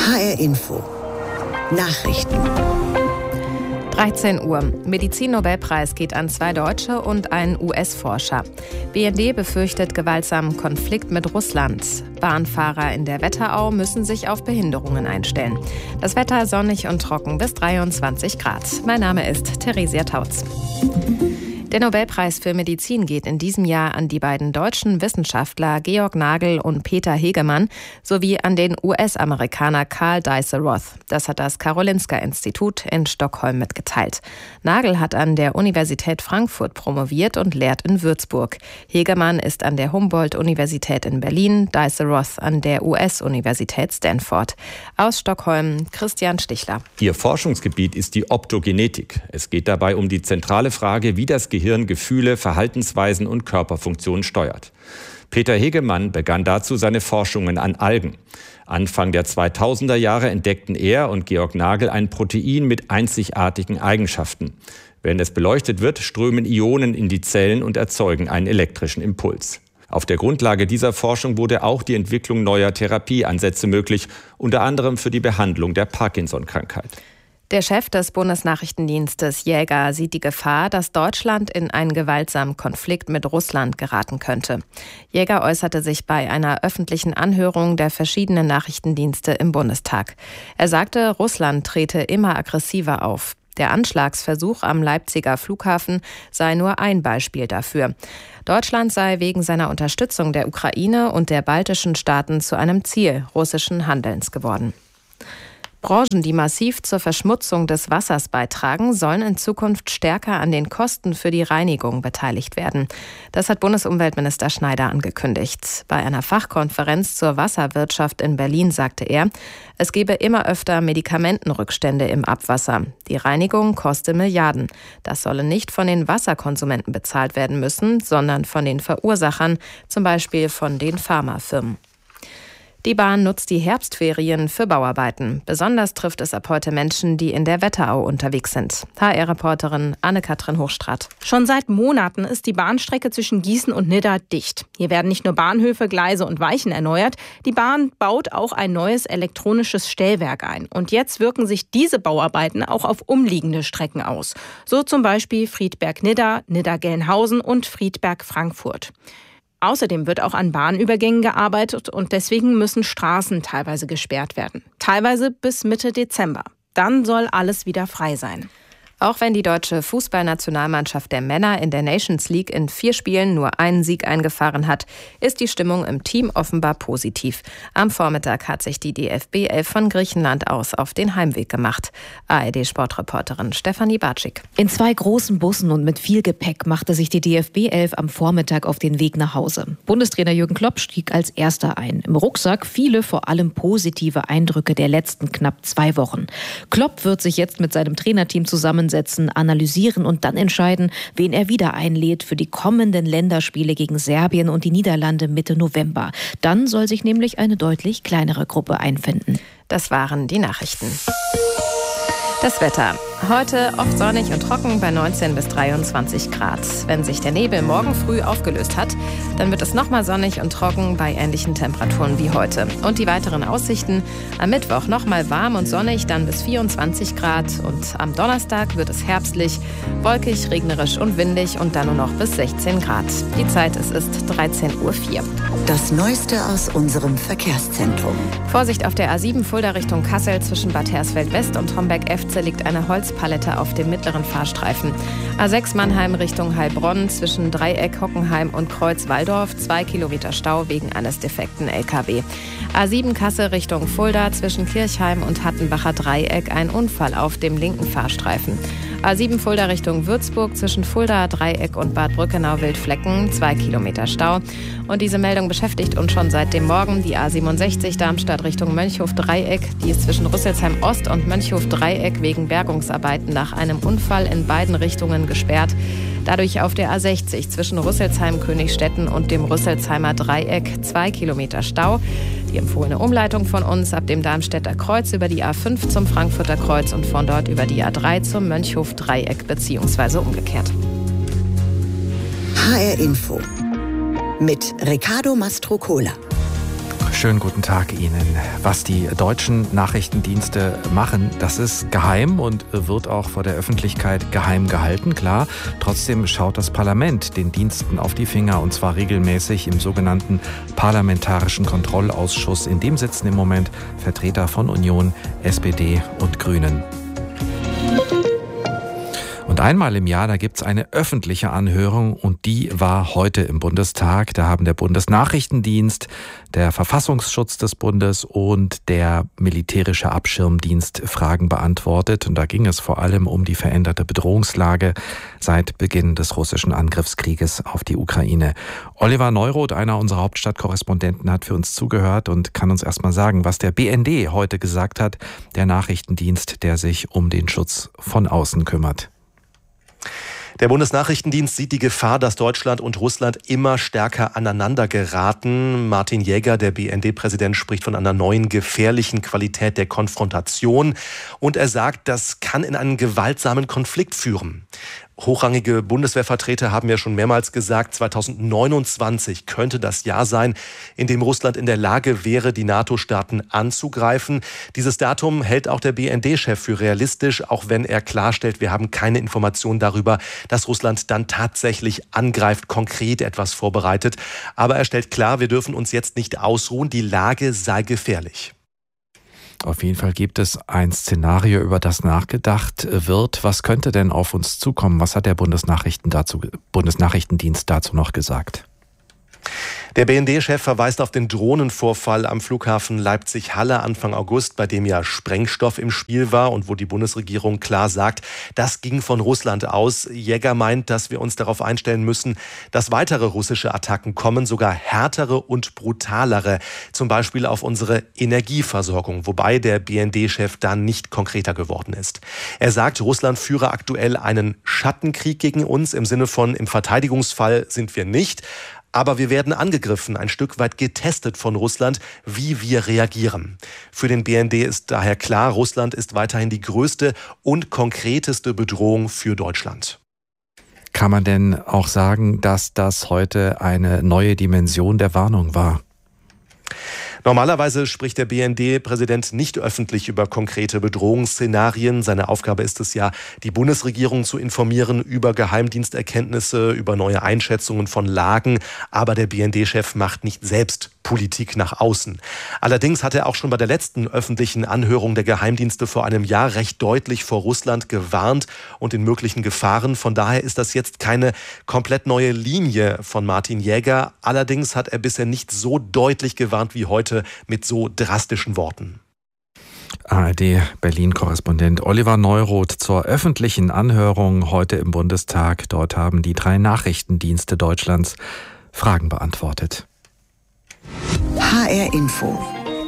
HR Info. Nachrichten. 13 Uhr. Medizin-Nobelpreis geht an 2 Deutsche und einen US-Forscher. BND befürchtet gewaltsamen Konflikt mit Russland. Bahnfahrer in der Wetterau müssen sich auf Behinderungen einstellen. Das Wetter sonnig und trocken bis 23 Grad. Mein Name ist Theresia Tautz. Der Nobelpreis für Medizin geht in diesem Jahr an die beiden deutschen Wissenschaftler Georg Nagel und Peter Hegemann sowie an den US-Amerikaner Karl Dies-Roth. Das hat das Karolinska-Institut in Stockholm mitgeteilt. Nagel hat an der Universität Frankfurt promoviert und lehrt in Würzburg. Hegemann ist an der Humboldt-Universität in Berlin, Dies-Roth an der US-Universität Stanford. Aus Stockholm, Christian Stichler. Ihr Forschungsgebiet ist die Optogenetik. Es geht dabei um die zentrale Frage, wie das Gehirn Gefühle, Verhaltensweisen und Körperfunktionen steuert. Peter Hegemann begann dazu seine Forschungen an Algen. Anfang der 2000er Jahre entdeckten er und Georg Nagel ein Protein mit einzigartigen Eigenschaften. Wenn es beleuchtet wird, strömen Ionen in die Zellen und erzeugen einen elektrischen Impuls. Auf der Grundlage dieser Forschung wurde auch die Entwicklung neuer Therapieansätze möglich, unter anderem für die Behandlung der Parkinson-Krankheit. Der Chef des Bundesnachrichtendienstes Jäger sieht die Gefahr, dass Deutschland in einen gewaltsamen Konflikt mit Russland geraten könnte. Jäger äußerte sich bei einer öffentlichen Anhörung der verschiedenen Nachrichtendienste im Bundestag. Er sagte, Russland trete immer aggressiver auf. Der Anschlagsversuch am Leipziger Flughafen sei nur ein Beispiel dafür. Deutschland sei wegen seiner Unterstützung der Ukraine und der baltischen Staaten zu einem Ziel russischen Handelns geworden. Branchen, die massiv zur Verschmutzung des Wassers beitragen, sollen in Zukunft stärker an den Kosten für die Reinigung beteiligt werden. Das hat Bundesumweltminister Schneider angekündigt. Bei einer Fachkonferenz zur Wasserwirtschaft in Berlin sagte er, es gebe immer öfter Medikamentenrückstände im Abwasser. Die Reinigung koste Milliarden. Das solle nicht von den Wasserkonsumenten bezahlt werden müssen, sondern von den Verursachern, zum Beispiel von den Pharmafirmen. Die Bahn nutzt die Herbstferien für Bauarbeiten. Besonders trifft es ab heute Menschen, die in der Wetterau unterwegs sind. HR-Reporterin Anne-Kathrin Hochstraat. Schon seit Monaten ist die Bahnstrecke zwischen Gießen und Nidda dicht. Hier werden nicht nur Bahnhöfe, Gleise und Weichen erneuert. Die Bahn baut auch ein neues elektronisches Stellwerk ein. Und jetzt wirken sich diese Bauarbeiten auch auf umliegende Strecken aus. So zum Beispiel Friedberg-Nidda, Nidda-Gelnhausen und Friedberg-Frankfurt. Außerdem wird auch an Bahnübergängen gearbeitet und deswegen müssen Straßen teilweise gesperrt werden. Teilweise bis Mitte Dezember. Dann soll alles wieder frei sein. Auch wenn die deutsche Fußballnationalmannschaft der Männer in der Nations League in 4 Spielen nur einen Sieg eingefahren hat, ist die Stimmung im Team offenbar positiv. Am Vormittag hat sich die DFB 11 von Griechenland aus auf den Heimweg gemacht. ARD-Sportreporterin Stefanie Batschik. In 2 großen Bussen und mit viel Gepäck machte sich die DFB 11 am Vormittag auf den Weg nach Hause. Bundestrainer Jürgen Klopp stieg als Erster ein. Im Rucksack viele vor allem positive Eindrücke der letzten knapp 2 Wochen. Klopp wird sich jetzt mit seinem Trainerteam zusammensetzen, analysieren und dann entscheiden, wen er wieder einlädt für die kommenden Länderspiele gegen Serbien und die Niederlande Mitte November. Dann soll sich nämlich eine deutlich kleinere Gruppe einfinden. Das waren die Nachrichten. Das Wetter. Heute oft sonnig und trocken bei 19 bis 23 Grad. Wenn sich der Nebel morgen früh aufgelöst hat, dann wird es nochmal sonnig und trocken bei ähnlichen Temperaturen wie heute. Und die weiteren Aussichten: am Mittwoch nochmal warm und sonnig, dann bis 24 Grad. Und am Donnerstag wird es herbstlich, wolkig, regnerisch und windig und dann nur noch bis 16 Grad. Die Zeit, es ist 13:04 Uhr. Das Neueste aus unserem Verkehrszentrum. Vorsicht auf der A7 Fulda Richtung Kassel zwischen Bad Hersfeld West und Homberg-Efze liegt eine Holzpalette auf dem mittleren Fahrstreifen. A6 Mannheim Richtung Heilbronn zwischen Dreieck Hockenheim und Kreuz Walldorf 2 Kilometer Stau wegen eines defekten LKW. A7 Kassel Richtung Fulda zwischen Kirchheim und Hattenbacher Dreieck ein Unfall auf dem linken Fahrstreifen. A7 Fulda Richtung Würzburg zwischen Fulda Dreieck und Bad Brückenau-Wildflecken 2 Kilometer Stau. Und diese Meldung beschäftigt uns schon seit dem Morgen. Die A67 Darmstadt Richtung Mönchhof Dreieck, die ist zwischen Rüsselsheim Ost und Mönchhof Dreieck wegen Bergungsarbeiten nach einem Unfall in beiden Richtungen gesperrt. Dadurch auf der A60 zwischen Rüsselsheim-Königstetten und dem Rüsselsheimer Dreieck 2 Kilometer Stau. Die empfohlene Umleitung von uns ab dem Darmstädter Kreuz über die A5 zum Frankfurter Kreuz und von dort über die A3 zum Mönchhof Dreieck bzw. umgekehrt. HR Info mit Riccardo Mastrocola. Schönen guten Tag Ihnen. Was die deutschen Nachrichtendienste machen, das ist geheim und wird auch vor der Öffentlichkeit geheim gehalten, klar. Trotzdem schaut das Parlament den Diensten auf die Finger, und zwar regelmäßig im sogenannten Parlamentarischen Kontrollausschuss. In dem sitzen im Moment Vertreter von Union, SPD und Grünen. Und einmal im Jahr, da gibt's eine öffentliche Anhörung, und die war heute im Bundestag. Da haben der Bundesnachrichtendienst, der Verfassungsschutz des Bundes und der militärische Abschirmdienst Fragen beantwortet. Und da ging es vor allem um die veränderte Bedrohungslage seit Beginn des russischen Angriffskrieges auf die Ukraine. Oliver Neuroth, einer unserer Hauptstadtkorrespondenten, hat für uns zugehört und kann uns erstmal sagen, was der BND heute gesagt hat, der Nachrichtendienst, der sich um den Schutz von außen kümmert. Der Bundesnachrichtendienst sieht die Gefahr, dass Deutschland und Russland immer stärker aneinander geraten. Martin Jäger, der BND-Präsident, spricht von einer neuen gefährlichen Qualität der Konfrontation. Und er sagt, das kann in einen gewaltsamen Konflikt führen. Hochrangige Bundeswehrvertreter haben ja schon mehrmals gesagt, 2029 könnte das Jahr sein, in dem Russland in der Lage wäre, die NATO-Staaten anzugreifen. Dieses Datum hält auch der BND-Chef für realistisch, auch wenn er klarstellt, wir haben keine Informationen darüber, dass Russland dann tatsächlich angreift, konkret etwas vorbereitet. Aber er stellt klar, wir dürfen uns jetzt nicht ausruhen, die Lage sei gefährlich. Auf jeden Fall gibt es ein Szenario, über das nachgedacht wird. Was könnte denn auf uns zukommen? Was hat der Bundesnachrichtendienst dazu noch gesagt? Der BND-Chef verweist auf den Drohnenvorfall am Flughafen Leipzig-Halle Anfang August, bei dem ja Sprengstoff im Spiel war und wo die Bundesregierung klar sagt, das ging von Russland aus. Jäger meint, dass wir uns darauf einstellen müssen, dass weitere russische Attacken kommen, sogar härtere und brutalere, zum Beispiel auf unsere Energieversorgung, wobei der BND-Chef dann nicht konkreter geworden ist. Er sagt, Russland führe aktuell einen Schattenkrieg gegen uns, im Sinne von, im Verteidigungsfall sind wir nicht. Aber wir werden angegriffen, ein Stück weit getestet von Russland, wie wir reagieren. Für den BND ist daher klar, Russland ist weiterhin die größte und konkreteste Bedrohung für Deutschland. Kann man denn auch sagen, dass das heute eine neue Dimension der Warnung war? Normalerweise spricht der BND-Präsident nicht öffentlich über konkrete Bedrohungsszenarien. Seine Aufgabe ist es ja, die Bundesregierung zu informieren über Geheimdiensterkenntnisse, über neue Einschätzungen von Lagen. Aber der BND-Chef macht nicht selbst Politik nach außen. Allerdings hat er auch schon bei der letzten öffentlichen Anhörung der Geheimdienste vor einem Jahr recht deutlich vor Russland gewarnt und den möglichen Gefahren. Von daher ist das jetzt keine komplett neue Linie von Martin Jäger. Allerdings hat er bisher nicht so deutlich gewarnt wie heute mit so drastischen Worten. ARD-Berlin-Korrespondent Oliver Neuroth zur öffentlichen Anhörung heute im Bundestag. Dort haben die 3 Nachrichtendienste Deutschlands Fragen beantwortet. HR Info.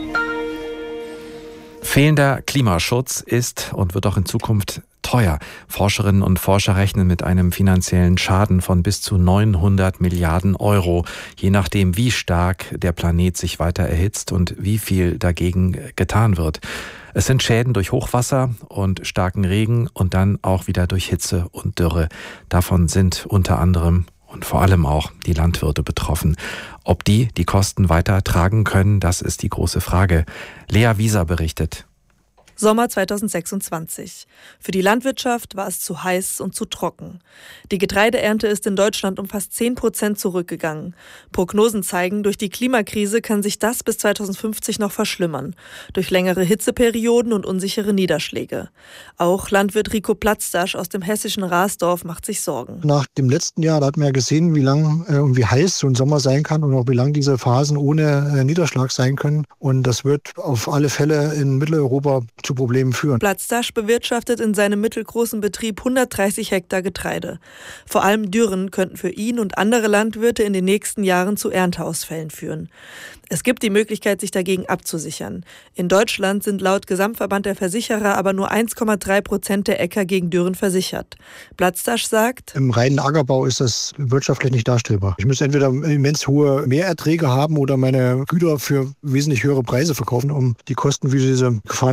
Fehlender Klimaschutz ist und wird auch in Zukunft teuer. Forscherinnen und Forscher rechnen mit einem finanziellen Schaden von bis zu 900 Milliarden Euro, je nachdem, wie stark der Planet sich weiter erhitzt und wie viel dagegen getan wird. Es sind Schäden durch Hochwasser und starken Regen und dann auch wieder durch Hitze und Dürre. Davon sind unter anderem und vor allem auch die Landwirte betroffen. Ob die Kosten weiter tragen können, das ist die große Frage. Lea Wieser berichtet. Sommer 2026. Für die Landwirtschaft war es zu heiß und zu trocken. Die Getreideernte ist in Deutschland um fast 10% zurückgegangen. Prognosen zeigen, durch die Klimakrise kann sich das bis 2050 noch verschlimmern. Durch längere Hitzeperioden und unsichere Niederschläge. Auch Landwirt Rico Platzdasch aus dem hessischen Rasdorf macht sich Sorgen. Nach dem letzten Jahr, da hat man ja gesehen, wie lang und wie heiß so ein Sommer sein kann und auch wie lang diese Phasen ohne Niederschlag sein können. Und das wird auf alle Fälle in Mitteleuropa zu Problemen führen. Platzdasch bewirtschaftet in seinem mittelgroßen Betrieb 130 Hektar Getreide. Vor allem Dürren könnten für ihn und andere Landwirte in den nächsten Jahren zu Ernteausfällen führen. Es gibt die Möglichkeit, sich dagegen abzusichern. In Deutschland sind laut Gesamtverband der Versicherer aber nur 1,3% der Äcker gegen Dürren versichert. Platzdasch sagt: Im reinen Ackerbau ist das wirtschaftlich nicht darstellbar. Ich muss entweder immens hohe Mehrerträge haben oder meine Güter für wesentlich höhere Preise verkaufen, um die Kosten für diese Gefahrenversicherung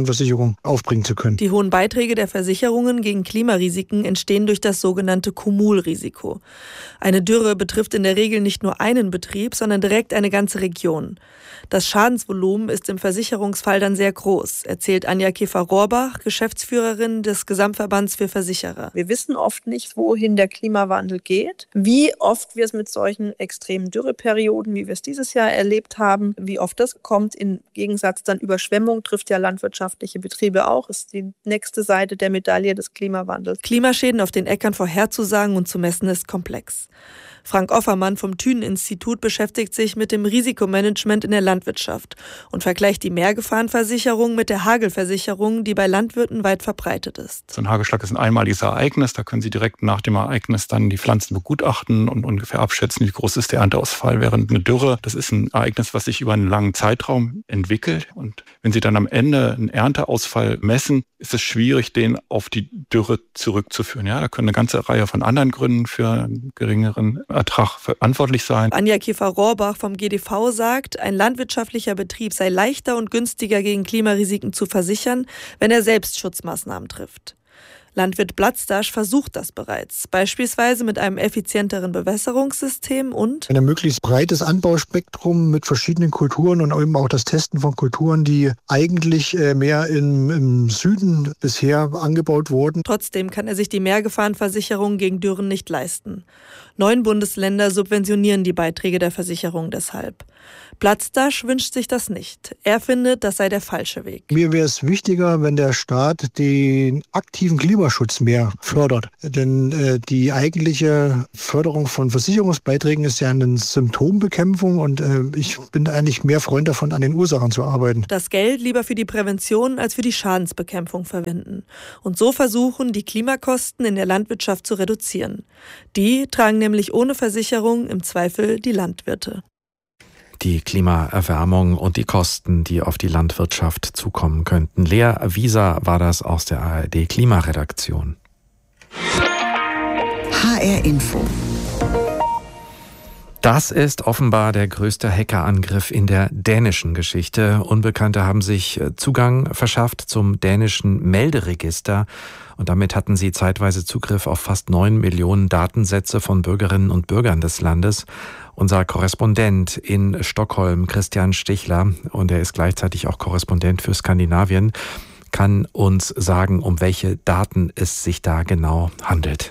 Versicherung aufbringen zu können. Die hohen Beiträge der Versicherungen gegen Klimarisiken entstehen durch das sogenannte Cumulrisiko. Eine Dürre betrifft in der Regel nicht nur einen Betrieb, sondern direkt eine ganze Region. Das Schadensvolumen ist im Versicherungsfall dann sehr groß, erzählt Anja Käfer-Rohrbach, Geschäftsführerin des Gesamtverbands für Versicherer. Wir wissen oft nicht, wohin der Klimawandel geht, wie oft wir es mit solchen extremen Dürreperioden, wie wir es dieses Jahr erlebt haben, wie oft das kommt. Im Gegensatz dann Überschwemmung trifft ja landwirtschaftliche Betriebe auch, ist die nächste Seite der Medaille des Klimawandels. Klimaschäden auf den Äckern vorherzusagen und zu messen ist komplex. Frank Offermann vom Thünen-Institut beschäftigt sich mit dem Risikomanagement in der Landwirtschaft und vergleicht die Mehrgefahrenversicherung mit der Hagelversicherung, die bei Landwirten weit verbreitet ist. So ein Hagelschlag ist ein einmaliges Ereignis, da können Sie direkt nach dem Ereignis dann die Pflanzen begutachten und ungefähr abschätzen, wie groß ist der Ernteausfall. Während eine Dürre, das ist ein Ereignis, was sich über einen langen Zeitraum entwickelt. Und wenn Sie dann am Ende einen Ernteausfall messen, ist es schwierig, den auf die Dürre zurückzuführen. Ja, da können eine ganze Reihe von anderen Gründen für einen geringeren Ertrag verantwortlich sein. Anja Käfer-Rohrbach vom GDV sagt, ein landwirtschaftlicher Betrieb sei leichter und günstiger gegen Klimarisiken zu versichern, wenn er selbst Schutzmaßnahmen trifft. Landwirt Blatzdasch versucht das bereits, beispielsweise mit einem effizienteren Bewässerungssystem und ein möglichst breites Anbauspektrum mit verschiedenen Kulturen und eben auch das Testen von Kulturen, die eigentlich mehr im Süden bisher angebaut wurden. Trotzdem kann er sich die Mehrgefahrenversicherung gegen Dürren nicht leisten. 9 Bundesländer subventionieren die Beiträge der Versicherung deshalb. Blatzdasch wünscht sich das nicht. Er findet, das sei der falsche Weg. Mir wäre es wichtiger, wenn der Staat den aktiven Klimaschutz mehr fördert. Denn die eigentliche Förderung von Versicherungsbeiträgen ist ja eine Symptombekämpfung und ich bin eigentlich mehr Freund davon, an den Ursachen zu arbeiten. Das Geld lieber für die Prävention als für die Schadensbekämpfung verwenden. Und so versuchen, die Klimakosten in der Landwirtschaft zu reduzieren. Die tragen nämlich ohne Versicherung im Zweifel die Landwirte. Die Klimaerwärmung und die Kosten, die auf die Landwirtschaft zukommen könnten. Lea Wieser war das aus der ARD Klimaredaktion. HR Info. Das ist offenbar der größte Hackerangriff in der dänischen Geschichte. Unbekannte haben sich Zugang verschafft zum dänischen Melderegister und damit hatten sie zeitweise Zugriff auf fast 9 Millionen Datensätze von Bürgerinnen und Bürgern des Landes. Unser Korrespondent in Stockholm, Christian Stichler, und er ist gleichzeitig auch Korrespondent für Skandinavien, kann uns sagen, um welche Daten es sich da genau handelt.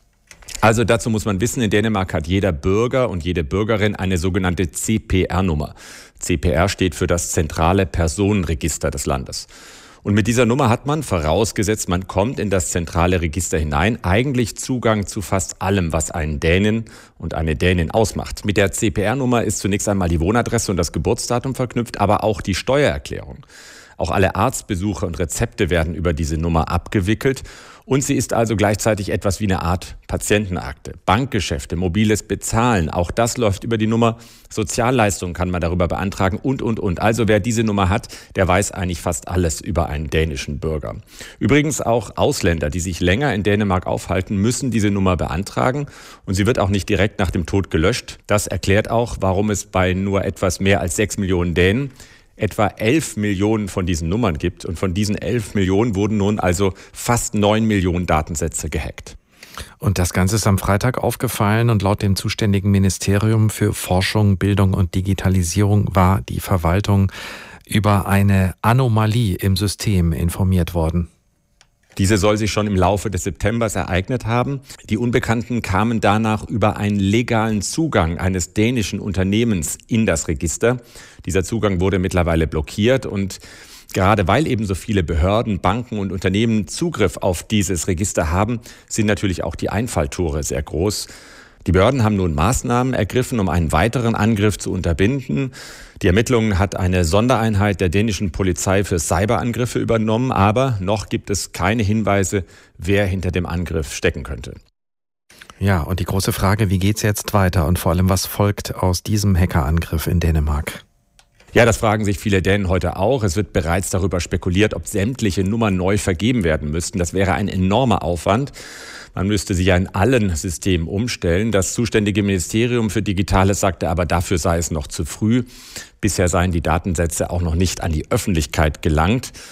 Also dazu muss man wissen, in Dänemark hat jeder Bürger und jede Bürgerin eine sogenannte CPR-Nummer. CPR steht für das zentrale Personenregister des Landes. Und mit dieser Nummer hat man, vorausgesetzt man kommt in das zentrale Register hinein, eigentlich Zugang zu fast allem, was einen Dänen und eine Dänin ausmacht. Mit der CPR-Nummer ist zunächst einmal die Wohnadresse und das Geburtsdatum verknüpft, aber auch die Steuererklärung. Auch alle Arztbesuche und Rezepte werden über diese Nummer abgewickelt. Und sie ist also gleichzeitig etwas wie eine Art Patientenakte. Bankgeschäfte, mobiles Bezahlen, auch das läuft über die Nummer. Sozialleistungen kann man darüber beantragen und. Also wer diese Nummer hat, der weiß eigentlich fast alles über einen dänischen Bürger. Übrigens auch Ausländer, die sich länger in Dänemark aufhalten, müssen diese Nummer beantragen. Und sie wird auch nicht direkt nach dem Tod gelöscht. Das erklärt auch, warum es bei nur etwas mehr als 6 Millionen Dänen etwa 11 Millionen von diesen Nummern gibt. Und von diesen 11 Millionen wurden nun also fast 9 Millionen Datensätze gehackt. Und das Ganze ist am Freitag aufgefallen und laut dem zuständigen Ministerium für Forschung, Bildung und Digitalisierung war die Verwaltung über eine Anomalie im System informiert worden. Diese soll sich schon im Laufe des Septembers ereignet haben. Die Unbekannten kamen danach über einen legalen Zugang eines dänischen Unternehmens in das Register. Dieser Zugang wurde mittlerweile blockiert und gerade weil eben so viele Behörden, Banken und Unternehmen Zugriff auf dieses Register haben, sind natürlich auch die Einfalltore sehr groß. Die Behörden haben nun Maßnahmen ergriffen, um einen weiteren Angriff zu unterbinden. Die Ermittlungen hat eine Sondereinheit der dänischen Polizei für Cyberangriffe übernommen, aber noch gibt es keine Hinweise, wer hinter dem Angriff stecken könnte. Ja, und die große Frage, wie geht's jetzt weiter und vor allem, was folgt aus diesem Hackerangriff in Dänemark? Ja, das fragen sich viele Dänen heute auch. Es wird bereits darüber spekuliert, ob sämtliche Nummern neu vergeben werden müssten. Das wäre ein enormer Aufwand. Man müsste sie ja in allen Systemen umstellen. Das zuständige Ministerium für Digitales sagte aber, dafür sei es noch zu früh. Bisher seien die Datensätze auch noch nicht an die Öffentlichkeit gelangt.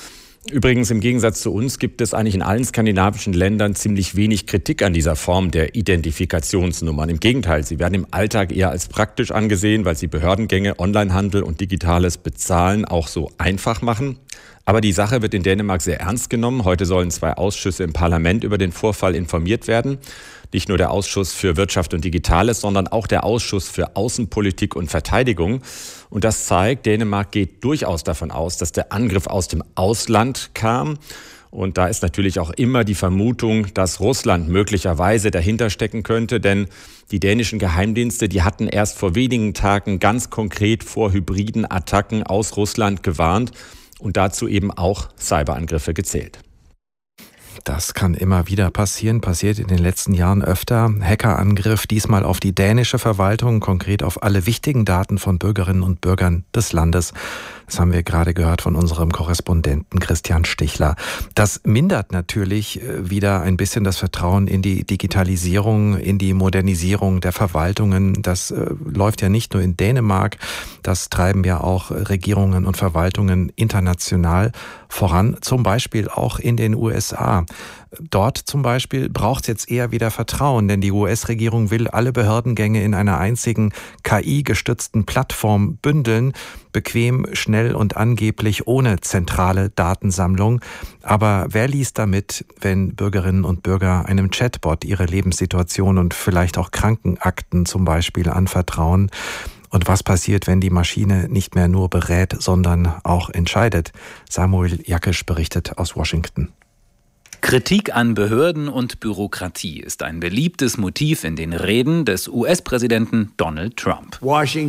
Übrigens, im Gegensatz zu uns gibt es eigentlich in allen skandinavischen Ländern ziemlich wenig Kritik an dieser Form der Identifikationsnummern. Im Gegenteil, sie werden im Alltag eher als praktisch angesehen, weil sie Behördengänge, Onlinehandel und digitales Bezahlen auch so einfach machen. Aber die Sache wird in Dänemark sehr ernst genommen. Heute sollen 2 Ausschüsse im Parlament über den Vorfall informiert werden. Nicht nur der Ausschuss für Wirtschaft und Digitales, sondern auch der Ausschuss für Außenpolitik und Verteidigung. Und das zeigt, Dänemark geht durchaus davon aus, dass der Angriff aus dem Ausland kam. Und da ist natürlich auch immer die Vermutung, dass Russland möglicherweise dahinter stecken könnte. Denn die dänischen Geheimdienste, die hatten erst vor wenigen Tagen ganz konkret vor hybriden Attacken aus Russland gewarnt und dazu eben auch Cyberangriffe gezählt. Das kann immer wieder passieren, passiert in den letzten Jahren öfter. Hackerangriff, diesmal auf die dänische Verwaltung, konkret auf alle wichtigen Daten von Bürgerinnen und Bürgern des Landes. Das haben wir gerade gehört von unserem Korrespondenten Christian Stichler. Das mindert natürlich wieder ein bisschen das Vertrauen in die Digitalisierung, in die Modernisierung der Verwaltungen. Das läuft ja nicht nur in Dänemark, das treiben ja auch Regierungen und Verwaltungen international voran, zum Beispiel auch in den USA. Dort zum Beispiel braucht es jetzt eher wieder Vertrauen, denn die US-Regierung will alle Behördengänge in einer einzigen KI-gestützten Plattform bündeln, bequem, schnell und angeblich ohne zentrale Datensammlung. Aber wer liest damit, wenn Bürgerinnen und Bürger einem Chatbot ihre Lebenssituation und vielleicht auch Krankenakten zum Beispiel anvertrauen? Und was passiert, wenn die Maschine nicht mehr nur berät, sondern auch entscheidet? Samuel Jakisch berichtet aus Washington. Kritik an Behörden und Bürokratie ist ein beliebtes Motiv in den Reden des US-Präsidenten Donald Trump.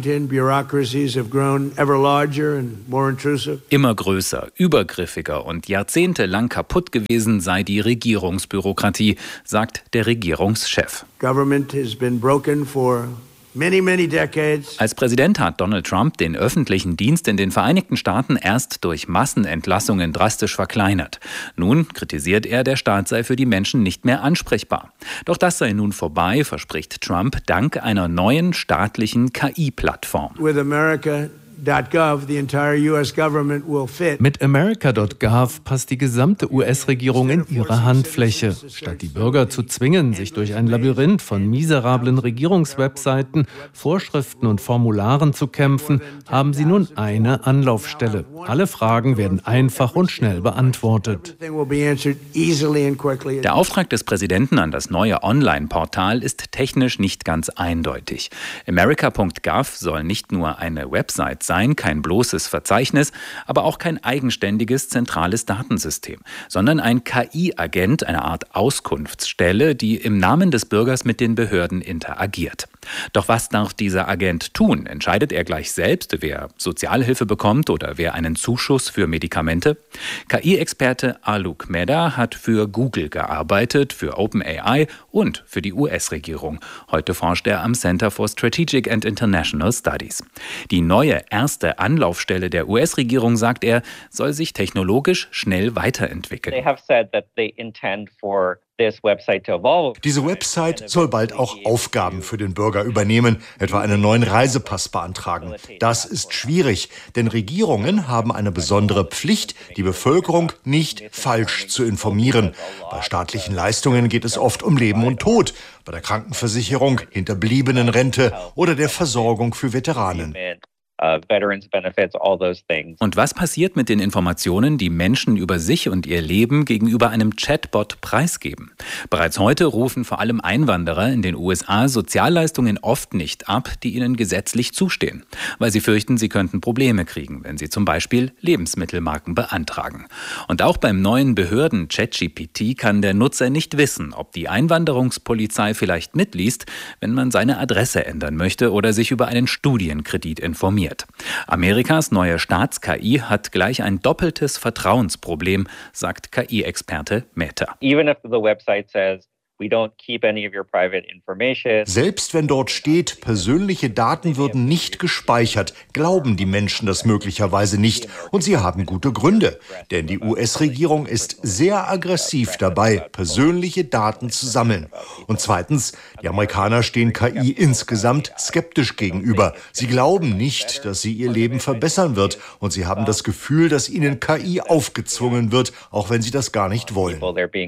Immer größer, übergriffiger und jahrzehntelang kaputt gewesen sei die Regierungsbürokratie, sagt der Regierungschef. Als Präsident hat Donald Trump den öffentlichen Dienst in den Vereinigten Staaten erst durch Massenentlassungen drastisch verkleinert. Nun kritisiert er, der Staat sei für die Menschen nicht mehr ansprechbar. Doch das sei nun vorbei, verspricht Trump dank einer neuen staatlichen KI-Plattform. Mit America.gov passt die gesamte US-Regierung in ihre Handfläche. Statt die Bürger zu zwingen, sich durch ein Labyrinth von miserablen Regierungswebseiten, Vorschriften und Formularen zu kämpfen, haben sie nun eine Anlaufstelle. Alle Fragen werden einfach und schnell beantwortet. Der Auftrag des Präsidenten an das neue Online-Portal ist technisch nicht ganz eindeutig. America.gov soll nicht nur eine Website sein, kein bloßes Verzeichnis, aber auch kein eigenständiges zentrales Datensystem, sondern ein KI-Agent, eine Art Auskunftsstelle, die im Namen des Bürgers mit den Behörden interagiert. Doch was darf dieser Agent tun? Entscheidet er gleich selbst, wer Sozialhilfe bekommt oder wer einen Zuschuss für Medikamente? KI-Experte Alok Mehta hat für Google gearbeitet, für OpenAI und für die US-Regierung. Heute forscht er am Center for Strategic and International Studies. Die neue erste Anlaufstelle der US-Regierung, sagt er, soll sich technologisch schnell weiterentwickeln. Diese Website soll bald auch Aufgaben für den Bürger übernehmen, etwa einen neuen Reisepass beantragen. Das ist schwierig, denn Regierungen haben eine besondere Pflicht, die Bevölkerung nicht falsch zu informieren. Bei staatlichen Leistungen geht es oft um Leben und Tod, bei der Krankenversicherung, Hinterbliebenenrente oder der Versorgung für Veteranen. Und was passiert mit den Informationen, die Menschen über sich und ihr Leben gegenüber einem Chatbot preisgeben? Bereits heute rufen vor allem Einwanderer in den USA Sozialleistungen oft nicht ab, die ihnen gesetzlich zustehen, weil sie fürchten, sie könnten Probleme kriegen, wenn sie zum Beispiel Lebensmittelmarken beantragen. Und auch beim neuen Behörden ChatGPT kann der Nutzer nicht wissen, ob die Einwanderungspolizei vielleicht mitliest, wenn man seine Adresse ändern möchte oder sich über einen Studienkredit informiert. Amerikas neue Staats-KI hat gleich ein doppeltes Vertrauensproblem, sagt KI-Experte Mehta. Selbst wenn dort steht, persönliche Daten würden nicht gespeichert, glauben die Menschen das möglicherweise nicht. Und sie haben gute Gründe. Denn die US-Regierung ist sehr aggressiv dabei, persönliche Daten zu sammeln. Und zweitens, die Amerikaner stehen KI insgesamt skeptisch gegenüber. Sie glauben nicht, dass sie ihr Leben verbessern wird. Und sie haben das Gefühl, dass ihnen KI aufgezwungen wird, auch wenn sie das gar nicht wollen.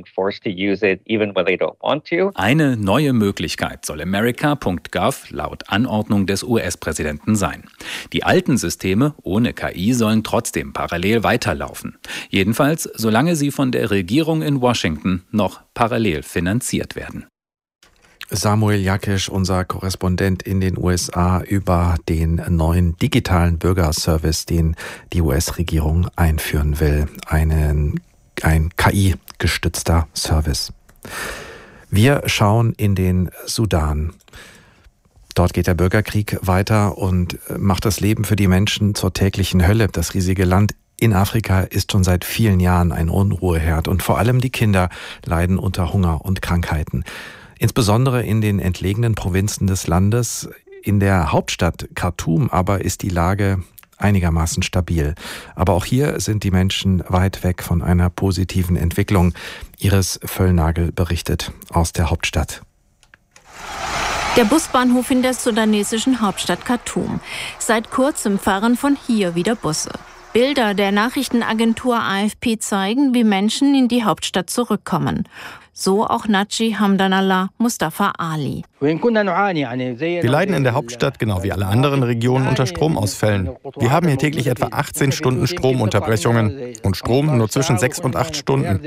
Eine neue Möglichkeit soll America.gov laut Anordnung des US-Präsidenten sein. Die alten Systeme ohne KI sollen trotzdem parallel weiterlaufen. Jedenfalls, solange sie von der Regierung in Washington noch parallel finanziert werden. Samuel Jakisch, unser Korrespondent in den USA, über den neuen digitalen Bürgerservice, den die US-Regierung einführen will. Ein KI-gestützter Service. Wir schauen in den Sudan. Dort geht der Bürgerkrieg weiter und macht das Leben für die Menschen zur täglichen Hölle. Das riesige Land in Afrika ist schon seit vielen Jahren ein Unruheherd und vor allem die Kinder leiden unter Hunger und Krankheiten. Insbesondere in den entlegenen Provinzen des Landes. In der Hauptstadt Khartoum aber ist die Lage einigermaßen stabil. Aber auch hier sind die Menschen weit weg von einer positiven Entwicklung. Iris Völlnagel berichtet aus der Hauptstadt. Der Busbahnhof in der sudanesischen Hauptstadt Khartoum. Seit kurzem fahren von hier wieder Busse. Bilder der Nachrichtenagentur AFP zeigen, wie Menschen in die Hauptstadt zurückkommen. So auch Naji Hamdanallah Mustafa Ali. Wir leiden in der Hauptstadt, genau wie alle anderen Regionen, unter Stromausfällen. Wir haben hier täglich etwa 18 Stunden Stromunterbrechungen und Strom nur zwischen 6 und 8 Stunden.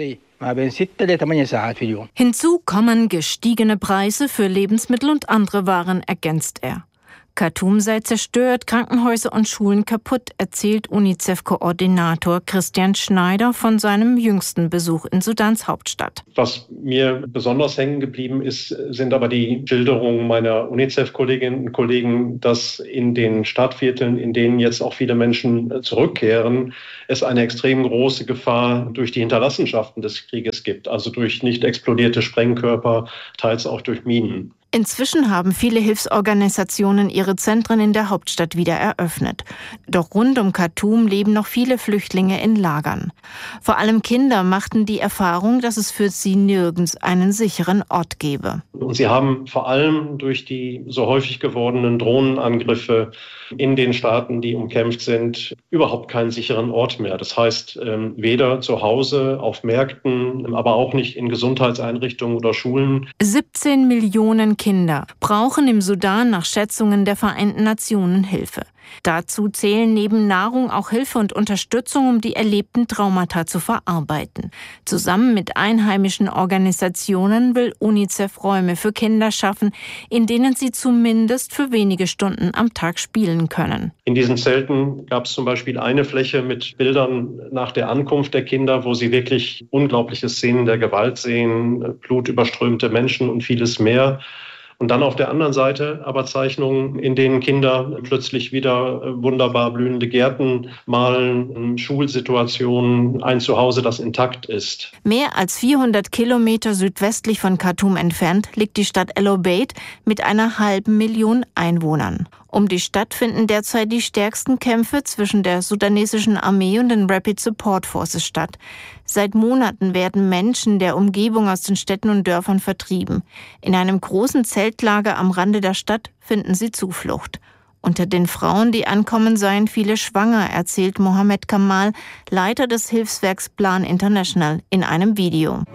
Hinzu kommen gestiegene Preise für Lebensmittel und andere Waren, ergänzt er. Khartoum sei zerstört, Krankenhäuser und Schulen kaputt, erzählt UNICEF-Koordinator Christian Schneider von seinem jüngsten Besuch in Sudans Hauptstadt. Was mir besonders hängen geblieben ist, sind aber die Schilderungen meiner UNICEF-Kolleginnen und Kollegen, dass in den Stadtvierteln, in denen jetzt auch viele Menschen zurückkehren, es eine extrem große Gefahr durch die Hinterlassenschaften des Krieges gibt, also durch nicht explodierte Sprengkörper, teils auch durch Minen. Inzwischen haben viele Hilfsorganisationen ihre Zentren in der Hauptstadt wieder eröffnet. Doch rund um Khartoum leben noch viele Flüchtlinge in Lagern. Vor allem Kinder machten die Erfahrung, dass es für sie nirgends einen sicheren Ort gebe. Und sie haben vor allem durch die so häufig gewordenen Drohnenangriffe in den Staaten, die umkämpft sind, überhaupt keinen sicheren Ort mehr. Das heißt, weder zu Hause, auf Märkten, aber auch nicht in Gesundheitseinrichtungen oder Schulen. 17 Millionen Kinder brauchen im Sudan nach Schätzungen der Vereinten Nationen Hilfe. Dazu zählen neben Nahrung auch Hilfe und Unterstützung, um die erlebten Traumata zu verarbeiten. Zusammen mit einheimischen Organisationen will UNICEF Räume für Kinder schaffen, in denen sie zumindest für wenige Stunden am Tag spielen können. In diesen Zelten gab es zum Beispiel eine Fläche mit Bildern nach der Ankunft der Kinder, wo sie wirklich unglaubliche Szenen der Gewalt sehen, blutüberströmte Menschen und vieles mehr. Und dann auf der anderen Seite aber Zeichnungen, in denen Kinder plötzlich wieder wunderbar blühende Gärten malen, Schulsituationen, ein Zuhause, das intakt ist. Mehr als 400 Kilometer südwestlich von Khartoum entfernt liegt die Stadt El Obeid mit einer 500.000 Einwohnern. Um die Stadt finden derzeit die stärksten Kämpfe zwischen der sudanesischen Armee und den Rapid Support Forces statt. Seit Monaten werden Menschen der Umgebung aus den Städten und Dörfern vertrieben. In einem großen Zeltlager am Rande der Stadt finden sie Zuflucht. Unter den Frauen, die ankommen, seien viele schwanger, erzählt Mohammed Kamal, Leiter des Hilfswerks Plan International, in einem Video.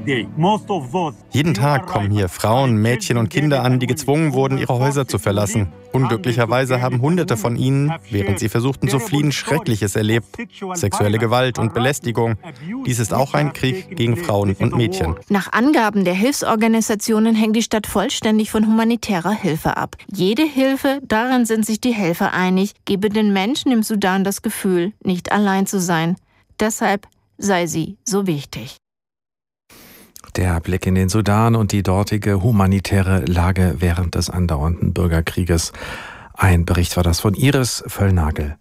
Jeden Tag kommen hier Frauen, Mädchen und Kinder an, die gezwungen wurden, ihre Häuser zu verlassen. Unglücklicherweise haben Hunderte von ihnen, während sie versuchten zu fliehen, Schreckliches erlebt. Sexuelle Gewalt und Belästigung. Dies ist auch ein Krieg gegen Frauen und Mädchen. Nach Angaben der Hilfsorganisationen hängt die Stadt vollständig von humanitärer Hilfe ab. Jede Hilfe, darin sind sich die Helfer einig, gebe den Menschen im Sudan das Gefühl, nicht allein zu sein. Deshalb sei sie so wichtig. Der Blick in den Sudan und die dortige humanitäre Lage während des andauernden Bürgerkrieges. Ein Bericht war das von Iris Völlnagel.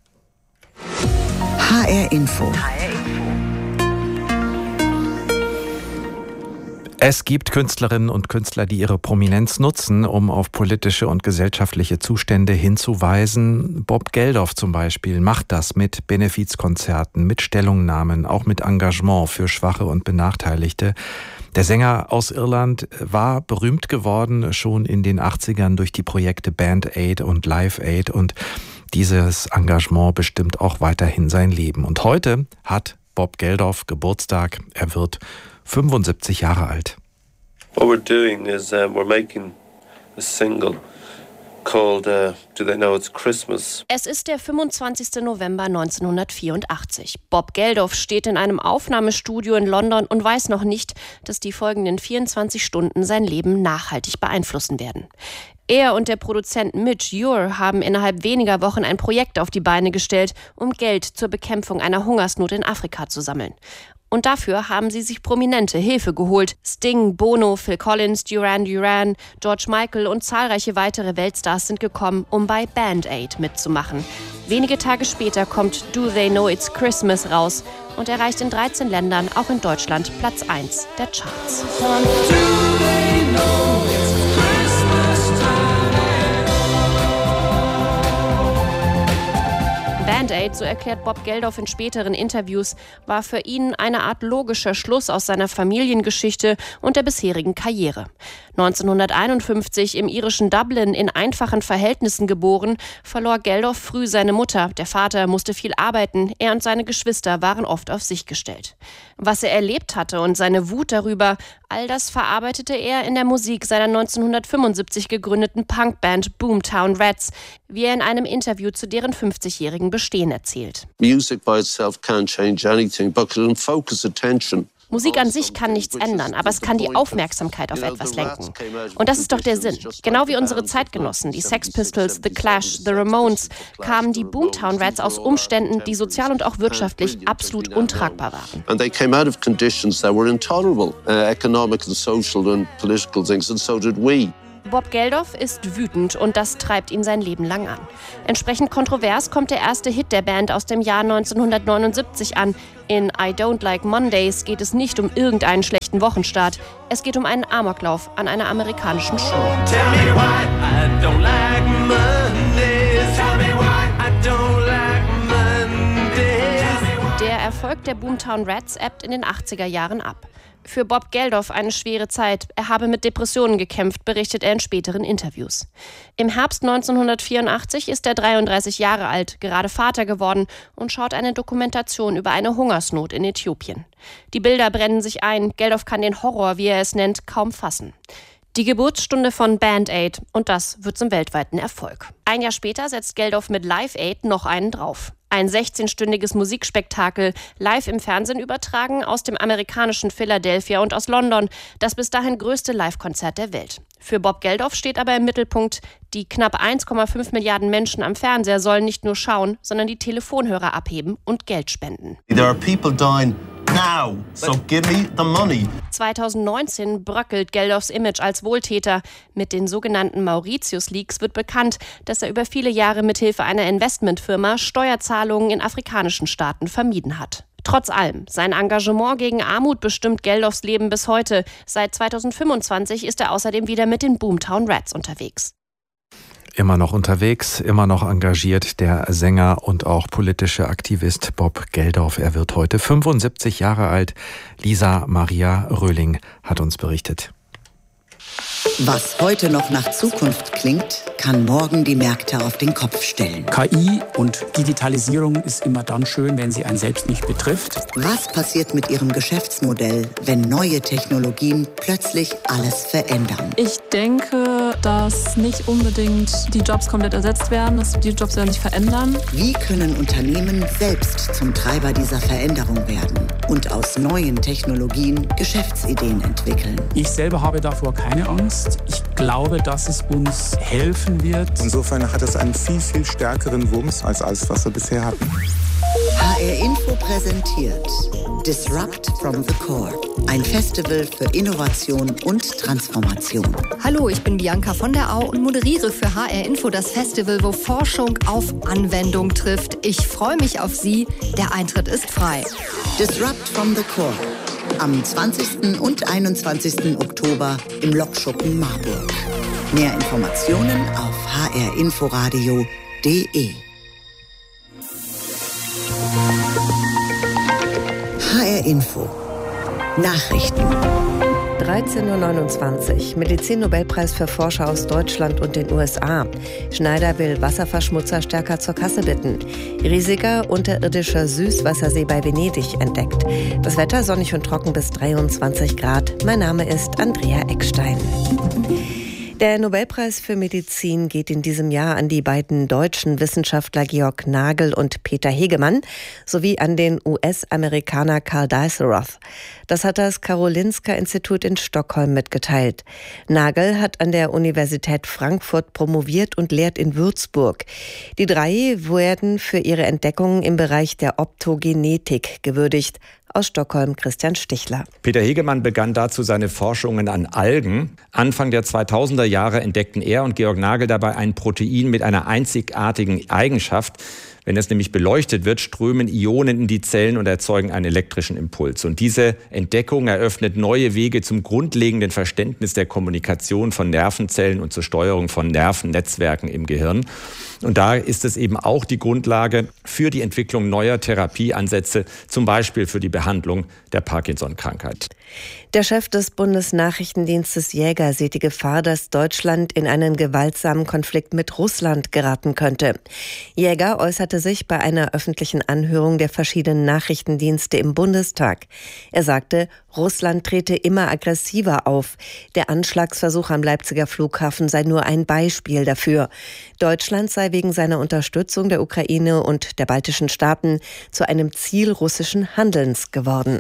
HR Info. Es gibt Künstlerinnen und Künstler, die ihre Prominenz nutzen, um auf politische und gesellschaftliche Zustände hinzuweisen. Bob Geldof zum Beispiel macht das mit Benefizkonzerten, mit Stellungnahmen, auch mit Engagement für Schwache und Benachteiligte. Der Sänger aus Irland war berühmt geworden schon in den 80ern durch die Projekte Band Aid und Live Aid, und dieses Engagement bestimmt auch weiterhin sein Leben. Und heute hat Bob Geldof Geburtstag. Er wird 75 Jahre alt. What we're doing is we're making a single called Do They Know It's Christmas? Es ist der 25. November 1984. Bob Geldof steht in einem Aufnahmestudio in London und weiß noch nicht, dass die folgenden 24 Stunden sein Leben nachhaltig beeinflussen werden. Er und der Produzent Midge Ure haben innerhalb weniger Wochen ein Projekt auf die Beine gestellt, um Geld zur Bekämpfung einer Hungersnot in Afrika zu sammeln. Und dafür haben sie sich prominente Hilfe geholt. Sting, Bono, Phil Collins, Duran Duran, George Michael und zahlreiche weitere Weltstars sind gekommen, um bei Band Aid mitzumachen. Wenige Tage später kommt Do They Know It's Christmas raus und erreicht in 13 Ländern, auch in Deutschland, Platz 1 der Charts. Band Aid, so erklärt Bob Geldof in späteren Interviews, war für ihn eine Art logischer Schluss aus seiner Familiengeschichte und der bisherigen Karriere. 1951 im irischen Dublin in einfachen Verhältnissen geboren, verlor Geldof früh seine Mutter. Der Vater musste viel arbeiten, er und seine Geschwister waren oft auf sich gestellt. Was er erlebt hatte und seine Wut darüber, all das verarbeitete er in der Musik seiner 1975 gegründeten Punkband Boomtown Rats, wie er in einem Interview zu deren 50-jährigen Bestehen erzählt. Music by itself can't change anything, but it can focus attention. Musik an sich kann nichts ändern, aber es kann die Aufmerksamkeit auf etwas lenken. Und das ist doch der Sinn. Genau wie unsere Zeitgenossen, die Sex Pistols, The Clash, The Ramones, kamen die Boomtown Rats aus Umständen, die sozial und auch wirtschaftlich absolut untragbar waren. And they came out of conditions that were intolerable, economic and social and political things, and so did we. Bob Geldof ist wütend und das treibt ihn sein Leben lang an. Entsprechend kontrovers kommt der erste Hit der Band aus dem Jahr 1979 an. In I Don't Like Mondays geht es nicht um irgendeinen schlechten Wochenstart. Es geht um einen Amoklauf an einer amerikanischen Schule. Tell me why I don't like Mondays. Tell me why I don't like Mondays. Der Erfolg der Boomtown Rats ebbt in den 80er Jahren ab. Für Bob Geldof eine schwere Zeit. Er habe mit Depressionen gekämpft, berichtet er in späteren Interviews. Im Herbst 1984 ist er 33 Jahre alt, gerade Vater geworden und schaut eine Dokumentation über eine Hungersnot in Äthiopien. Die Bilder brennen sich ein. Geldof kann den Horror, wie er es nennt, kaum fassen. Die Geburtsstunde von Band Aid, und das wird zum weltweiten Erfolg. Ein Jahr später setzt Geldof mit Live Aid noch einen drauf. Ein 16-stündiges Musikspektakel, live im Fernsehen übertragen aus dem amerikanischen Philadelphia und aus London, das bis dahin größte Live-Konzert der Welt. Für Bob Geldof steht aber im Mittelpunkt, die knapp 1,5 Milliarden Menschen am Fernseher sollen nicht nur schauen, sondern die Telefonhörer abheben und Geld spenden. There are people dying now, so give me the money. 2019 bröckelt Geldofs Image als Wohltäter. Mit den sogenannten Mauritius-Leaks wird bekannt, dass er über viele Jahre mithilfe einer Investmentfirma Steuerzahlungen in afrikanischen Staaten vermieden hat. Trotz allem, sein Engagement gegen Armut bestimmt Geldofs Leben bis heute. Seit 2025 ist er außerdem wieder mit den Boomtown Rats unterwegs. Immer noch unterwegs, immer noch engagiert, der Sänger und auch politische Aktivist Bob Geldof. Er wird heute 75 Jahre alt. Lisa Maria Röhling hat uns berichtet. Was heute noch nach Zukunft klingt, kann morgen die Märkte auf den Kopf stellen. KI und Digitalisierung ist immer dann schön, wenn sie einen selbst nicht betrifft. Was passiert mit Ihrem Geschäftsmodell, wenn neue Technologien plötzlich alles verändern? Ich denke, dass nicht unbedingt die Jobs komplett ersetzt werden, dass die Jobs werden sich verändern. Wie können Unternehmen selbst zum Treiber dieser Veränderung werden und aus neuen Technologien Geschäftsideen entwickeln? Ich selber habe davor keine Angst. Ich glaube, dass es uns helfen wird. Insofern hat es einen viel, viel stärkeren Wumms als alles, was wir bisher hatten. HR Info präsentiert Disrupt from the Core. Ein Festival für Innovation und Transformation. Hallo, ich bin Bianca von der Au und moderiere für HR Info das Festival, wo Forschung auf Anwendung trifft. Ich freue mich auf Sie. Der Eintritt ist frei. Disrupt from the Core. Am 20. und 21. Oktober im Lokschuppen Marburg. Mehr Informationen auf hrinforadio.de. HR Info. Nachrichten. 13.29 Uhr. Medizin-Nobelpreis für Forscher aus Deutschland und den USA. Schneider will Wasserverschmutzer stärker zur Kasse bitten. Riesiger unterirdischer Süßwassersee bei Venedig entdeckt. Das Wetter sonnig und trocken bis 23 Grad. Mein Name ist Andrea Eckstein. Der Nobelpreis für Medizin geht in diesem Jahr an die beiden deutschen Wissenschaftler Georg Nagel und Peter Hegemann sowie an den US-Amerikaner Karl Dijsselroth. Das hat das Karolinska-Institut in Stockholm mitgeteilt. Nagel hat an der Universität Frankfurt promoviert und lehrt in Würzburg. Die drei werden für ihre Entdeckungen im Bereich der Optogenetik gewürdigt. Aus Stockholm Christian Stichler. Peter Hegemann begann dazu seine Forschungen an Algen. Anfang der 2000er Jahre entdeckten er und Georg Nagel dabei ein Protein mit einer einzigartigen Eigenschaft. Wenn es nämlich beleuchtet wird, strömen Ionen in die Zellen und erzeugen einen elektrischen Impuls. Und diese Entdeckung eröffnet neue Wege zum grundlegenden Verständnis der Kommunikation von Nervenzellen und zur Steuerung von Nervennetzwerken im Gehirn. Und da ist es eben auch die Grundlage für die Entwicklung neuer Therapieansätze, zum Beispiel für die Behandlung der Parkinson-Krankheit. Der Chef des Bundesnachrichtendienstes Jäger sieht die Gefahr, dass Deutschland in einen gewaltsamen Konflikt mit Russland geraten könnte. Jäger äußerte sich bei einer öffentlichen Anhörung der verschiedenen Nachrichtendienste im Bundestag. Er sagte, Russland trete immer aggressiver auf. Der Anschlagsversuch am Leipziger Flughafen sei nur ein Beispiel dafür. Deutschland sei wegen seiner Unterstützung der Ukraine und der baltischen Staaten zu einem Ziel russischen Handelns geworden.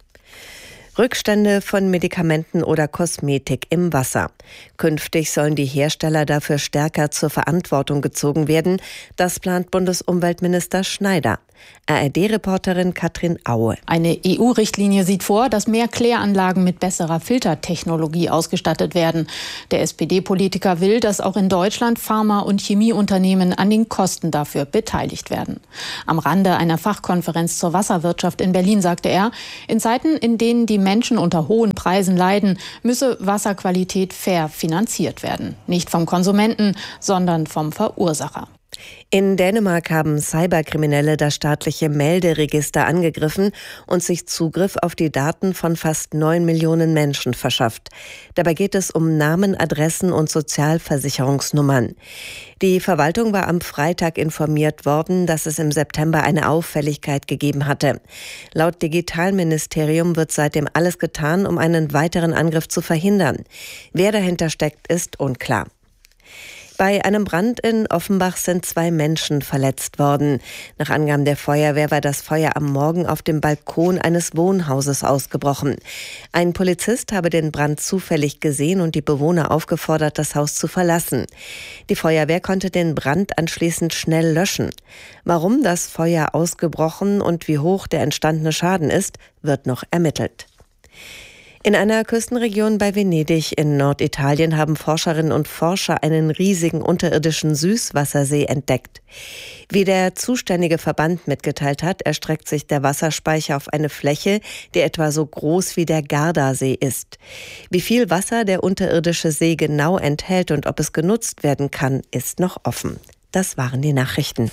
Rückstände von Medikamenten oder Kosmetik im Wasser. Künftig sollen die Hersteller dafür stärker zur Verantwortung gezogen werden. Das plant Bundesumweltminister Schneider. ARD-Reporterin Katrin Aue. Eine EU-Richtlinie sieht vor, dass mehr Kläranlagen mit besserer Filtertechnologie ausgestattet werden. Der SPD-Politiker will, dass auch in Deutschland Pharma- und Chemieunternehmen an den Kosten dafür beteiligt werden. Am Rande einer Fachkonferenz zur Wasserwirtschaft in Berlin sagte er, in Zeiten, in denen die Menschen unter hohen Preisen leiden, müsse Wasserqualität fair finanziert werden. Nicht vom Konsumenten, sondern vom Verursacher. In Dänemark haben Cyberkriminelle das staatliche Melderegister angegriffen und sich Zugriff auf die Daten von fast 9 Millionen Menschen verschafft. Dabei geht es um Namen, Adressen und Sozialversicherungsnummern. Die Verwaltung war am Freitag informiert worden, dass es im September eine Auffälligkeit gegeben hatte. Laut Digitalministerium wird seitdem alles getan, um einen weiteren Angriff zu verhindern. Wer dahinter steckt, ist unklar. Bei einem Brand in Offenbach sind 2 Menschen verletzt worden. Nach Angaben der Feuerwehr war das Feuer am Morgen auf dem Balkon eines Wohnhauses ausgebrochen. Ein Polizist habe den Brand zufällig gesehen und die Bewohner aufgefordert, das Haus zu verlassen. Die Feuerwehr konnte den Brand anschließend schnell löschen. Warum das Feuer ausgebrochen und wie hoch der entstandene Schaden ist, wird noch ermittelt. In einer Küstenregion bei Venedig in Norditalien haben Forscherinnen und Forscher einen riesigen unterirdischen Süßwassersee entdeckt. Wie der zuständige Verband mitgeteilt hat, erstreckt sich der Wasserspeicher auf eine Fläche, die etwa so groß wie der Gardasee ist. Wie viel Wasser der unterirdische See genau enthält und ob es genutzt werden kann, ist noch offen. Das waren die Nachrichten.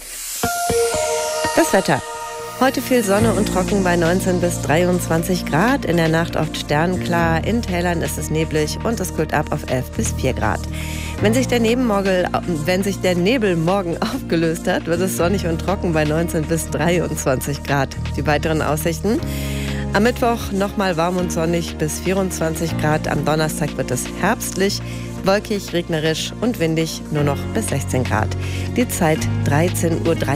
Das Wetter. Heute viel Sonne und trocken bei 19 bis 23 Grad. In der Nacht oft sternklar. In Tälern ist es neblig und es kühlt ab auf 11 bis 4 Grad. Wenn sich der Nebel morgen aufgelöst hat, wird es sonnig und trocken bei 19 bis 23 Grad. Die weiteren Aussichten. Am Mittwoch nochmal warm und sonnig bis 24 Grad. Am Donnerstag wird es herbstlich, wolkig, regnerisch und windig nur noch bis 16 Grad. Die Zeit 13.33 Uhr.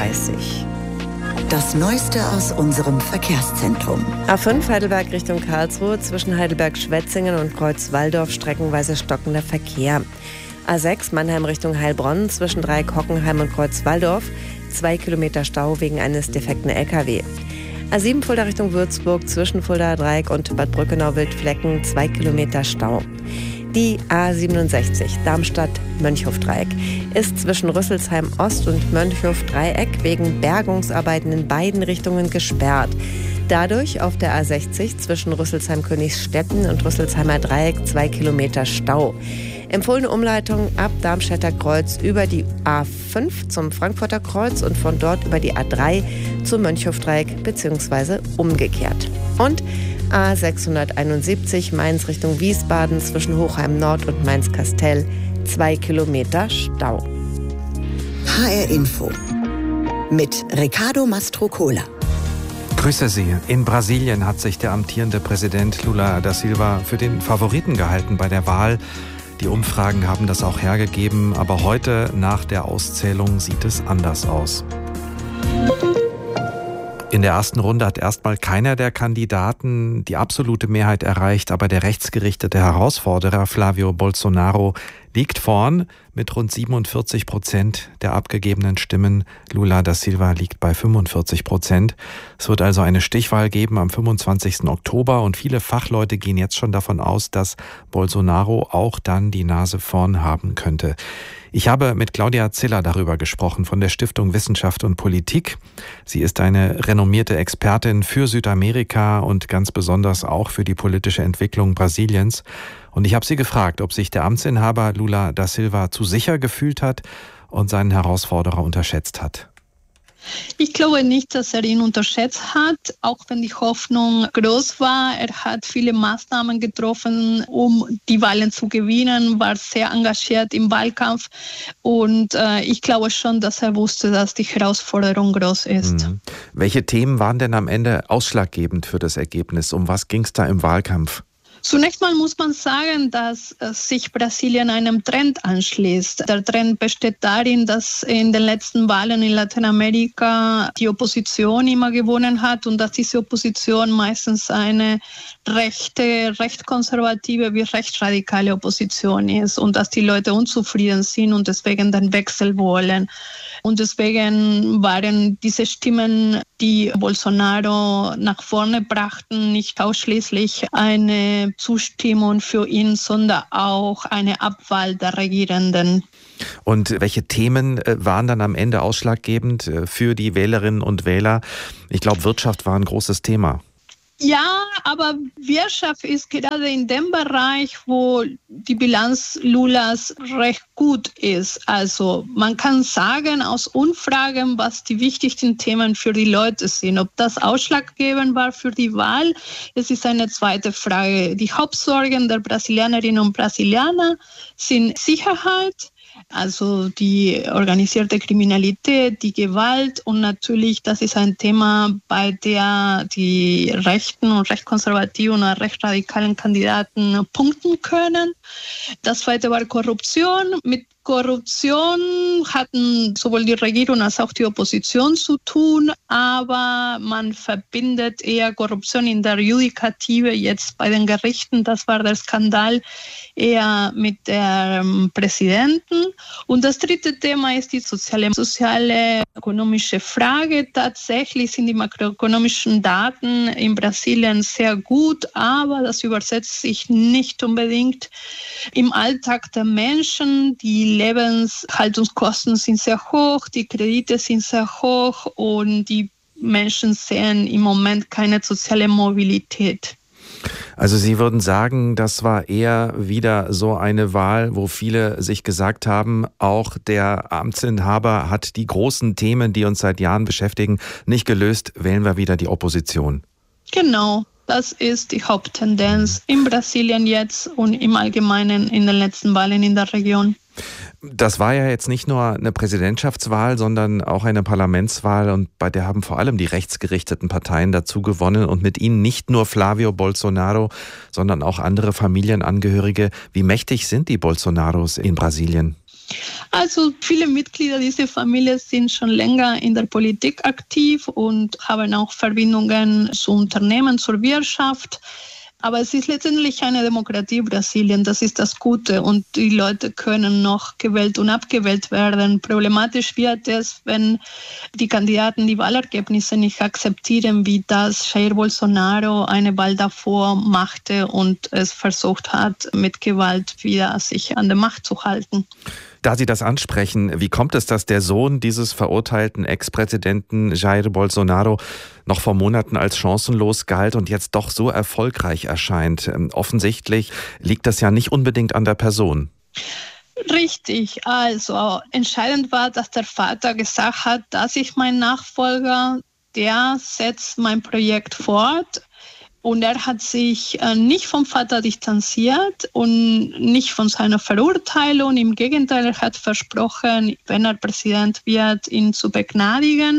Das Neueste aus unserem Verkehrszentrum. A5 Heidelberg Richtung Karlsruhe, zwischen Heidelberg-Schwetzingen und Kreuz-Walldorf streckenweise stockender Verkehr. A6 Mannheim Richtung Heilbronn, zwischen Dreieck Hockenheim und Kreuz-Walldorf, 2 Kilometer Stau wegen eines defekten LKW. A7 Fulda Richtung Würzburg, zwischen Fulda Dreieck und Bad Brückenau-Wildflecken, 2 Kilometer Stau. Die A67 Darmstadt-Mönchhof-Dreieck ist zwischen Rüsselsheim-Ost und Mönchhof-Dreieck wegen Bergungsarbeiten in beiden Richtungen gesperrt. Dadurch auf der A60 zwischen Rüsselsheim-Königsstetten und Rüsselsheimer Dreieck 2 Kilometer Stau. Empfohlene Umleitung ab Darmstädter Kreuz über die A5 zum Frankfurter Kreuz und von dort über die A3 zum Mönchhofdreieck bzw. umgekehrt. Und A671 Mainz Richtung Wiesbaden zwischen Hochheim Nord und Mainz-Kastell 2 Kilometer Stau. HR Info mit Ricardo Mastrocola. Grüße Sie. In Brasilien hat sich der amtierende Präsident Lula da Silva für den Favoriten gehalten bei der Wahl. Die Umfragen haben das auch hergegeben, aber heute nach der Auszählung sieht es anders aus. In der ersten Runde hat erstmal keiner der Kandidaten die absolute Mehrheit erreicht, aber der rechtsgerichtete Herausforderer Flavio Bolsonaro liegt vorn mit rund 47% der abgegebenen Stimmen. Lula da Silva liegt bei 45%. Es wird also eine Stichwahl geben am 25. Oktober und viele Fachleute gehen jetzt schon davon aus, dass Bolsonaro auch dann die Nase vorn haben könnte. Ich habe mit Claudia Ziller darüber gesprochen von der Stiftung Wissenschaft und Politik. Sie ist eine renommierte Expertin für Südamerika und ganz besonders auch für die politische Entwicklung Brasiliens. Und ich habe sie gefragt, ob sich der Amtsinhaber Lula da Silva zu sicher gefühlt hat und seinen Herausforderer unterschätzt hat. Ich glaube nicht, dass er ihn unterschätzt hat, auch wenn die Hoffnung groß war. Er hat viele Maßnahmen getroffen, um die Wahlen zu gewinnen, war sehr engagiert im Wahlkampf und ich glaube schon, dass er wusste, dass die Herausforderung groß ist. Welche Themen waren denn am Ende ausschlaggebend für das Ergebnis? Um was ging es da im Wahlkampf? Zunächst mal muss man sagen, dass sich Brasilien einem Trend anschließt. Der Trend besteht darin, dass in den letzten Wahlen in Lateinamerika die Opposition immer gewonnen hat und dass diese Opposition meistens eine recht konservative wie recht radikale Opposition ist und dass die Leute unzufrieden sind und deswegen den Wechsel wollen. Und deswegen waren diese Stimmen, die Bolsonaro nach vorne brachten, nicht ausschließlich eine Zustimmung für ihn, sondern auch eine Abwahl der Regierenden. Und welche Themen waren dann am Ende ausschlaggebend für die Wählerinnen und Wähler? Ich glaube, Wirtschaft war ein großes Thema. Ja, aber Wirtschaft ist gerade in dem Bereich, wo die Bilanz Lulas recht gut ist. Also man kann sagen aus Umfragen, was die wichtigsten Themen für die Leute sind. Ob das ausschlaggebend war für die Wahl, es ist eine zweite Frage. Die Hauptsorgen der Brasilianerinnen und Brasilianer sind Sicherheit, also die organisierte Kriminalität, die Gewalt und natürlich, das ist ein Thema, bei der die rechten und recht konservativen oder recht radikalen Kandidaten punkten können. Das zweite war Korruption. Mit Korruption hatten sowohl die Regierung als auch die Opposition zu tun, aber man verbindet eher Korruption in der Judikative jetzt bei den Gerichten. Das war der Skandal eher mit dem Präsidenten. Und das dritte Thema ist die soziale ökonomische Frage. Tatsächlich sind die makroökonomischen Daten in Brasilien sehr gut, aber das übersetzt sich nicht unbedingt im Alltag der Menschen. Die Lebenshaltungskosten sind sehr hoch, die Kredite sind sehr hoch und die Menschen sehen im Moment keine soziale Mobilität. Also Sie würden sagen, das war eher wieder so eine Wahl, wo viele sich gesagt haben, auch der Amtsinhaber hat die großen Themen, die uns seit Jahren beschäftigen, nicht gelöst, wählen wir wieder die Opposition. Genau. Das ist die Haupttendenz in Brasilien jetzt und im Allgemeinen in den letzten Wahlen in der Region. Das war ja jetzt nicht nur eine Präsidentschaftswahl, sondern auch eine Parlamentswahl und bei der haben vor allem die rechtsgerichteten Parteien dazu gewonnen und mit ihnen nicht nur Flavio Bolsonaro, sondern auch andere Familienangehörige. Wie mächtig sind die Bolsonaros in Brasilien? Also viele Mitglieder dieser Familie sind schon länger in der Politik aktiv und haben auch Verbindungen zu Unternehmen, zur Wirtschaft. Aber es ist letztendlich eine Demokratie Brasilien, das ist das Gute und die Leute können noch gewählt und abgewählt werden. Problematisch wird es, wenn die Kandidaten die Wahlergebnisse nicht akzeptieren, wie das Jair Bolsonaro eine Wahl davor machte und es versucht hat, mit Gewalt wieder sich an der Macht zu halten. Da Sie das ansprechen, wie kommt es, dass der Sohn dieses verurteilten Ex-Präsidenten Jair Bolsonaro noch vor Monaten als chancenlos galt und jetzt doch so erfolgreich erscheint? Offensichtlich liegt das ja nicht unbedingt an der Person. Richtig, also entscheidend war, dass der Vater gesagt hat, dass ich mein Nachfolger, der setzt mein Projekt fort. Und er hat sich nicht vom Vater distanziert und nicht von seiner Verurteilung. Im Gegenteil, er hat versprochen, wenn er Präsident wird, ihn zu begnadigen.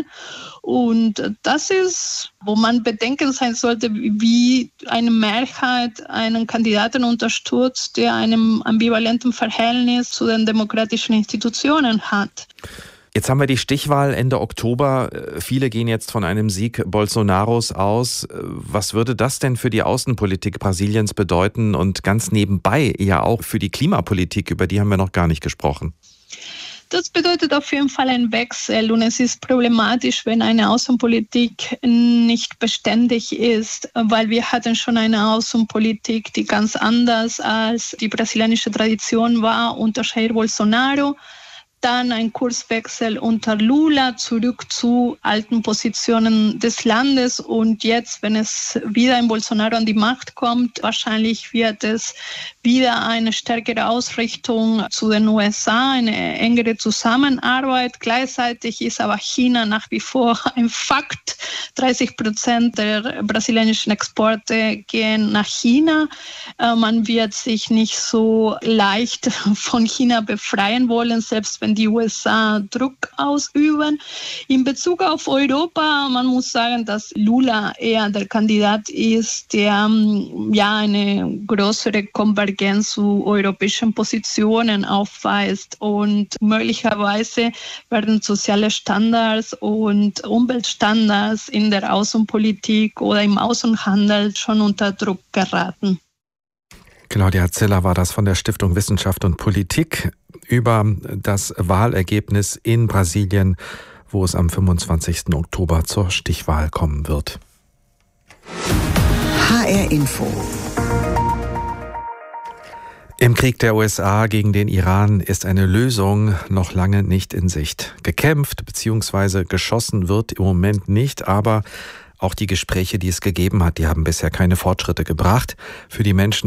Und das ist, wo man bedenken sein sollte, wie eine Mehrheit einen Kandidaten unterstützt, der einem ambivalenten Verhältnis zu den demokratischen Institutionen hat. Jetzt haben wir die Stichwahl Ende Oktober. Viele gehen jetzt von einem Sieg Bolsonaros aus. Was würde das denn für die Außenpolitik Brasiliens bedeuten und ganz nebenbei ja auch für die Klimapolitik, über die haben wir noch gar nicht gesprochen? Das bedeutet auf jeden Fall einen Wechsel und es ist problematisch, wenn eine Außenpolitik nicht beständig ist, weil wir hatten schon eine Außenpolitik, die ganz anders als die brasilianische Tradition war unter Jair Bolsonaro. Dann ein Kurswechsel unter Lula zurück zu alten Positionen des Landes und jetzt, wenn es wieder ein Bolsonaro an die Macht kommt, wahrscheinlich wird es wieder eine stärkere Ausrichtung zu den USA, eine engere Zusammenarbeit. Gleichzeitig ist aber China nach wie vor ein Fakt. 30% der brasilianischen Exporte gehen nach China. Man wird sich nicht so leicht von China befreien wollen, selbst wenn die USA Druck ausüben. In Bezug auf Europa, man muss sagen, dass Lula eher der Kandidat ist, der ja eine größere Konvergenz zu europäischen Positionen aufweist und möglicherweise werden soziale Standards und Umweltstandards in der Außenpolitik oder im Außenhandel schon unter Druck geraten. Claudia Ziller war das von der Stiftung Wissenschaft und Politik über das Wahlergebnis in Brasilien, wo es am 25. Oktober zur Stichwahl kommen wird. HR Info. Im Krieg der USA gegen den Iran ist eine Lösung noch lange nicht in Sicht. Gekämpft bzw. geschossen wird im Moment nicht, aber auch die Gespräche, die es gegeben hat, die haben bisher keine Fortschritte gebracht. Für die Menschen